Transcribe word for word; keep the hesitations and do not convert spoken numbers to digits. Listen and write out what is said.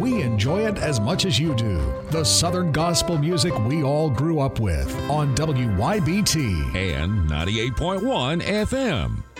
we enjoy it as much as you do. The Southern gospel music we all grew up with on W Y B T and ninety-eight point one F M.